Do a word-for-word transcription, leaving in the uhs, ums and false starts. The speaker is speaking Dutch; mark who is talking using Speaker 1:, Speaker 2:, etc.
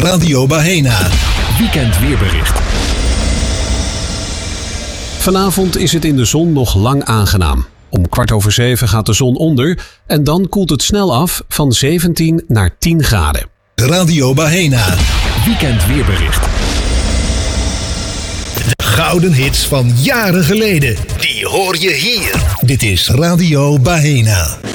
Speaker 1: Radio Bahena.
Speaker 2: Weekend weerbericht. Vanavond is het in de zon nog lang aangenaam. Om kwart over zeven gaat de zon onder en dan koelt het snel af van zeventien naar tien graden.
Speaker 1: Radio Bahena.
Speaker 2: Weekend weerbericht.
Speaker 1: Gouden hits van jaren geleden. Die hoor je hier. Dit is Radio Bahena.